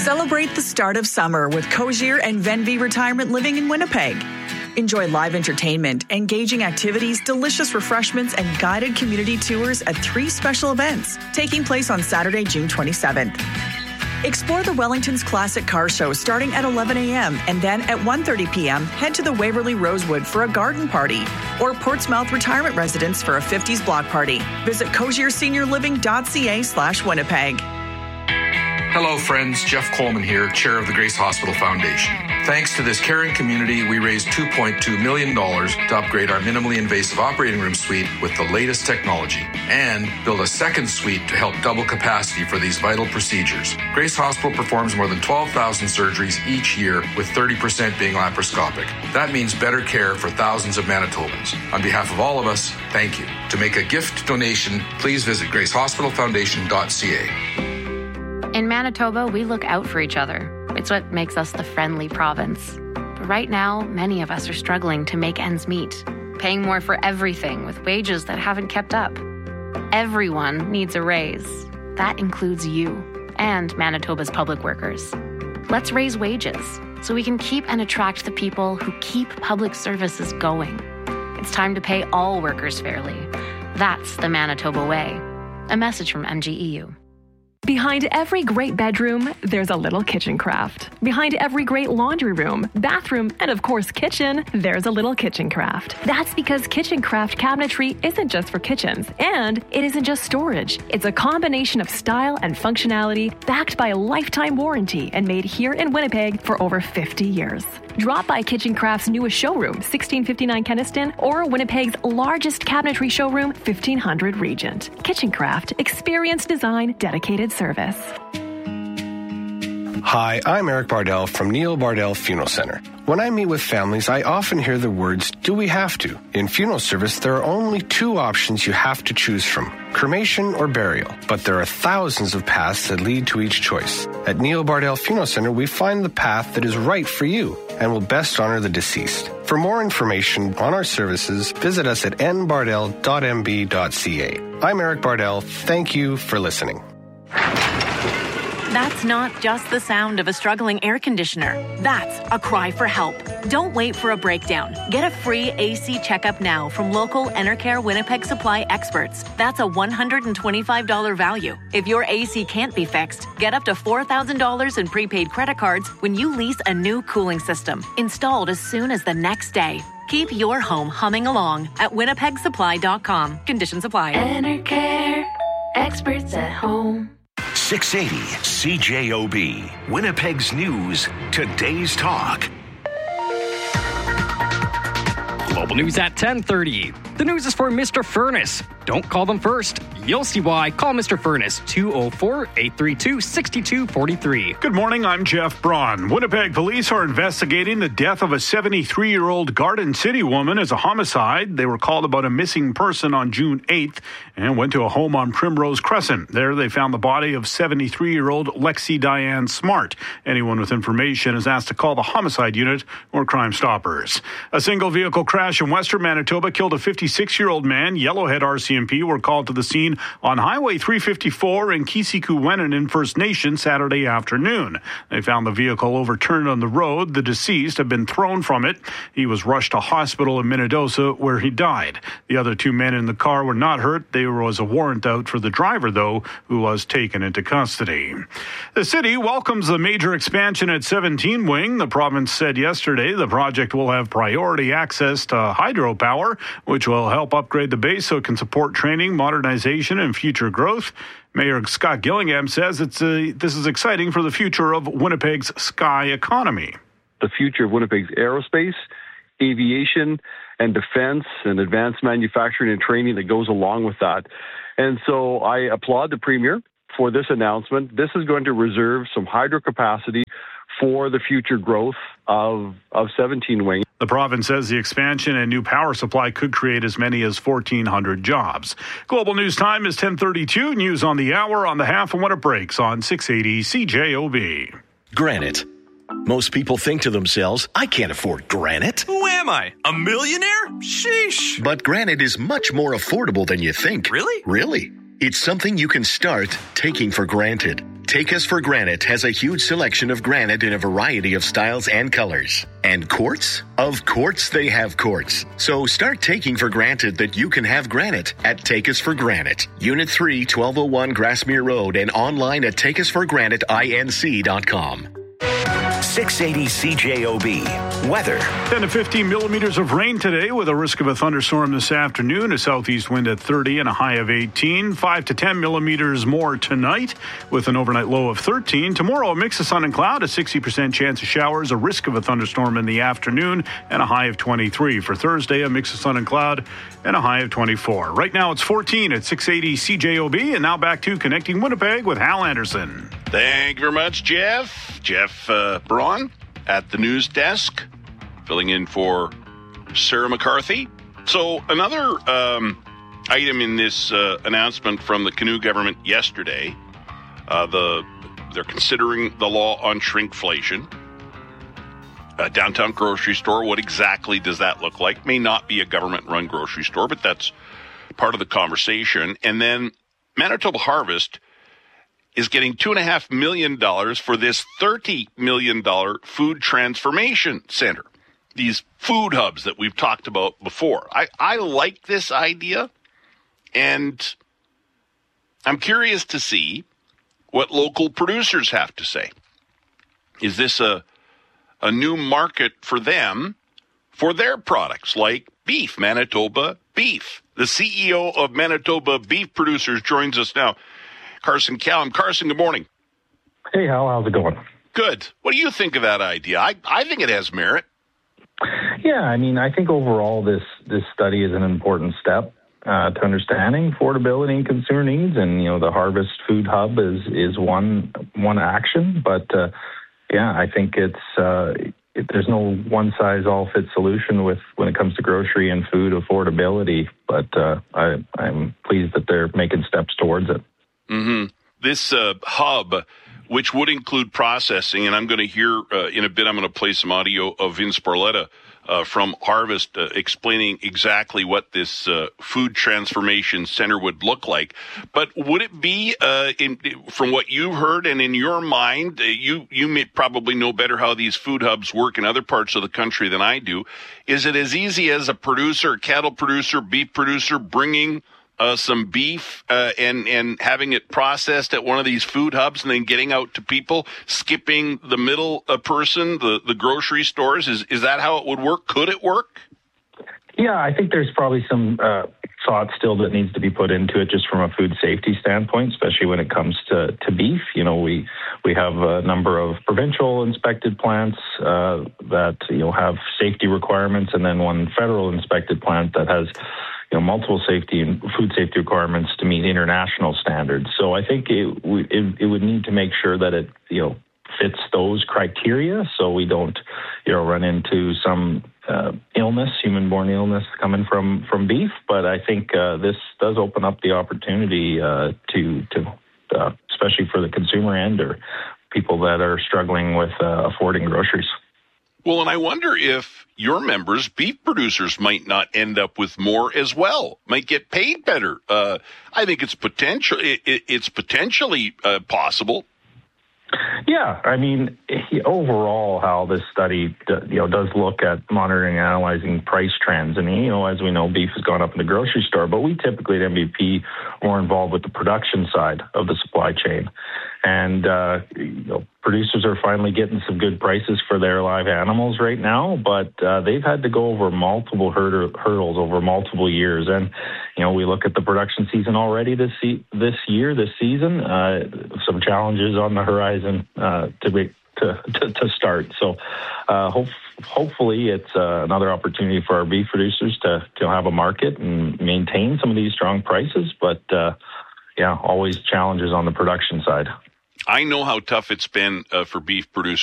Celebrate the start of summer with Cozier and Venvi Retirement Living in Winnipeg. Enjoy live entertainment, engaging activities, delicious refreshments, and guided community tours at 3 special events taking place on Saturday, June 27th. Explore the Wellington's Classic Car Show starting at 11 a.m. and then at 1:30 p.m. head to the Waverly Rosewood for a garden party or Portsmouth Retirement Residence for a 50s block party. Visit cozierseniorliving.ca/Winnipeg. Hello friends, Jeff Coleman here, Chair of the Grace Hospital Foundation. Thanks to this caring community, we raised $2.2 million to upgrade our minimally invasive operating room suite with the latest technology and build a second suite to help double capacity for these vital procedures. Grace Hospital performs more than 12,000 surgeries each year, with 30% being laparoscopic. That means better care for thousands of Manitobans. On behalf of all of us, thank you. To make a gift donation, please visit gracehospitalfoundation.ca. In Manitoba, we look out for each other. It's what makes us the friendly province. But right now, many of us are struggling to make ends meet, paying more for everything with wages that haven't kept up. Everyone needs a raise. That includes you and Manitoba's public workers. Let's raise wages so we can keep and attract the people who keep public services going. It's time to pay all workers fairly. That's the Manitoba way. A message from MGEU. Behind every great bedroom, there's a little kitchen craft. Behind every great laundry room, bathroom, and of course kitchen, there's a little kitchen craft. That's because kitchen craft cabinetry isn't just for kitchens, and it isn't just storage. It's a combination of style and functionality backed by a lifetime warranty and made here in Winnipeg for over 50 years. Drop by Kitchen Craft's newest showroom, 1659 Kenniston, or Winnipeg's largest cabinetry showroom, 1500 Regent. Kitchen Craft, experience design, dedicated service. Hi, I'm Eric Bardell from Neil Bardell Funeral Center. When I meet with families, I often hear the words, do we have to? In funeral service, there are only 2 options you have to choose from, cremation or burial. But there are thousands of paths that lead to each choice. At Neil Bardell Funeral Center, we find the path that is right for you and will best honor the deceased. For more information on our services, visit us at nbardell.mb.ca. I'm Eric Bardell. Thank you for listening. That's not just the sound of a struggling air conditioner. That's a cry for help. Don't wait for a breakdown. Get a free AC checkup now from local Enercare Winnipeg Supply experts. That's a $125 value. If your AC can't be fixed, get up to $4,000 in prepaid credit cards when you lease a new cooling system, installed as soon as the next day. Keep your home humming along at winnipegsupply.com. Conditions apply. Enercare, experts at home. 680 CJOB, Winnipeg's News, today's talk. Global News at 10:30. The news is for Mr. Furnace. Don't call them first. You'll see why. Call Mr. Furnace, 204-832-6243. Good morning, I'm Jeff Braun. Winnipeg police are investigating the death of a 73-year-old Garden City woman as a homicide. They were called about a missing person on June 8th and went to a home on Primrose Crescent. There they found the body of 73-year-old Lexi Diane Smart. Anyone with information is asked to call the homicide unit or Crime Stoppers. A single vehicle crash in western Manitoba killed a 56-year-old man. Yellowhead RCMP were called to the scene on Highway 354 in Kisikuwenan First Nation Saturday afternoon. They found the vehicle overturned on the road. The deceased had been thrown from it. He was rushed to hospital in Minnedosa where he died. The other 2 men in the car were not hurt. There was a warrant out for the driver, though, who was taken into custody. The city welcomes the major expansion at 17 Wing. The province said yesterday the project will have priority access to hydropower, which will help upgrade the base so it can support training, modernization, and future growth. Mayor Scott Gillingham says this is exciting for the future of Winnipeg's sky economy. The future of Winnipeg's aerospace, aviation, and defense, and advanced manufacturing and training that goes along with that. And so I applaud the Premier for this announcement. This is going to reserve some hydro capacity for the future growth of 17 Wing. The province says the expansion and new power supply could create as many as 1,400 jobs. Global News Time is 10:32. News on the hour on the half and when it breaks on 680 CJOB. Granite. Most people think to themselves, I can't afford granite. Who am I? A millionaire? Sheesh. But granite is much more affordable than you think. Really? Really. It's something you can start taking for granted. Take Us for Granite has a huge selection of granite in a variety of styles and colors. And quartz? Of course they have quartz. So start taking for granted that you can have granite at Take Us for Granite. Unit 3, 1201 Grassmere Road, and online at takeusforgraniteinc.com. 680 CJOB. Weather. 10 to 15 millimeters of rain today with a risk of a thunderstorm this afternoon. A southeast wind at 30 and a high of 18. 5 to 10 millimeters more tonight with an overnight low of 13. Tomorrow, a mix of sun and cloud, a 60% chance of showers, a risk of a thunderstorm in the afternoon, and a high of 23. For Thursday, a mix of sun and cloud and a high of 24. Right now, it's 14 at 680 CJOB. And now back to Connecting Winnipeg with Hal Anderson. Thank you very much, Jeff. Jeff Braun at the news desk, filling in for Sarah McCarthy. So another item in this announcement from the Canoe government yesterday, they're considering the law on shrinkflation. Downtown grocery store, what exactly does that look like? May not be a government-run grocery store, but that's part of the conversation. And then Manitoba Harvest is getting $2.5 million for this $30 million food transformation center. These food hubs that we've talked about before. I like this idea, and I'm curious to see what local producers have to say. Is this a new market for them for their products like beef, Manitoba beef? The CEO of Manitoba Beef Producers joins us now. Carson Callum. Carson, good morning. Hey, Hal. How's it going? Good. What do you think of that idea? I think it has merit. Yeah, I mean, I think overall this study is an important step to understanding affordability and consumer needs. And, you know, the Harvest Food Hub is one action. But, yeah, I think there's no one-size-all-fits solution when it comes to grocery and food affordability. But I'm pleased that they're making steps towards it. Mm-hmm. This hub, which would include processing, and I'm going to hear in a bit, I'm going to play some audio of Vince Barletta from Harvest explaining exactly what this food transformation center would look like. But would it be, from what you've heard and in your mind, you may probably know better how these food hubs work in other parts of the country than I do. Is it as easy as a producer, cattle producer, beef producer bringing some beef and having it processed at one of these food hubs and then getting out to people, skipping the middle person, the grocery stores? Is that how it would work? Could it work? Yeah, I think there's probably some thought still that needs to be put into it just from a food safety standpoint, especially when it comes to beef. You know, we have a number of provincial inspected plants that, you know, have safety requirements, and then one federal inspected plant that has, you know, multiple safety and food safety requirements to meet international standards. So I think it would need to make sure that it, you know, fits those criteria, so we don't, you know, run into some illness, human-borne illness coming from beef. But I think this does open up the opportunity to especially for the consumer end or people that are struggling with affording groceries. Well, and I wonder if your members, beef producers, might not end up with more as well, might get paid better. I think it's potentially possible. Yeah, I mean, overall, how this study, you know, does look at monitoring and analyzing price trends. And, you know, as we know, beef has gone up in the grocery store, but we typically at MVP are more involved with the production side of the supply chain. And, you know, producers are finally getting some good prices for their live animals right now, but they've had to go over multiple hurdles over multiple years. And, you know, we look at the production season already this season, some challenges on the horizon to start. So hopefully it's another opportunity for our beef producers to have a market and maintain some of these strong prices. But, yeah, always challenges on the production side. I know how tough it's been for beef producers.